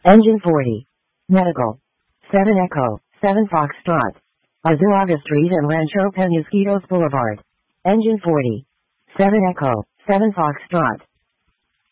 Engine 40. Medical. 7 Echo, 7 Foxtrot. Azuaga Street and Rancho Penasquitos Boulevard. Engine 40. 7 Echo, 7 Foxtrot.